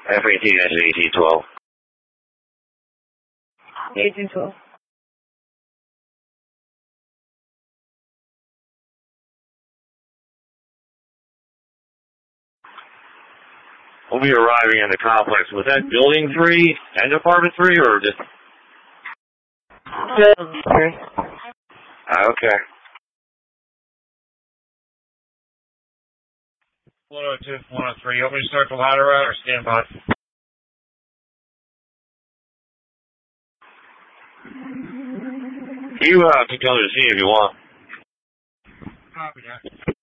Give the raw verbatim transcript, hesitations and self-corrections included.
F eighteen, that's eighteen twelve. eighteen twelve. We'll be arriving in the complex. Was that building three and apartment three, or just? Building three. Okay. one oh two, one oh three. You want me to start the ladder route or stand by? You uh, can come to the scene if you want. Copy that.